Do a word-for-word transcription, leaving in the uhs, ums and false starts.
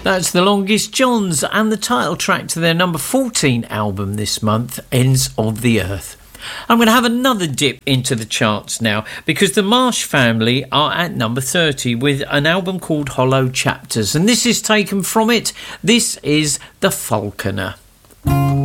That's The Longest Johns and the title track to their number fourteen album this month, Ends of the Earth. I'm going to have another dip into the charts now because the Marsh Family are at number thirty with an album called Hollow Chapters, and this is taken from it. This is The Falconer.